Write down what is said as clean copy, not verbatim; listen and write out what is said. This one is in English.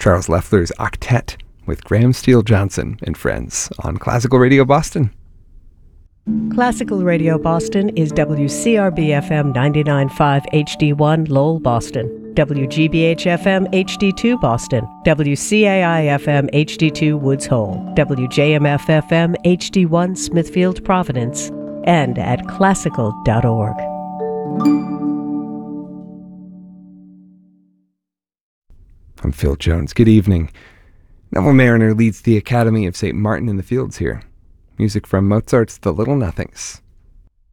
Charles Leffler's Octet with Graham Steele Johnson and Friends on Classical Radio Boston. Classical Radio Boston is WCRB-FM 99.5 HD1 Lowell, Boston, WGBH-FM HD2 Boston, WCAI-FM HD2 Woods Hole, WJMF-FM HD1 Smithfield, Providence, and at classical.org. I'm Phil Jones. Good evening. Neville Mariner leads the Academy of St. Martin in the Fields here. Music from Mozart's The Little Nothings.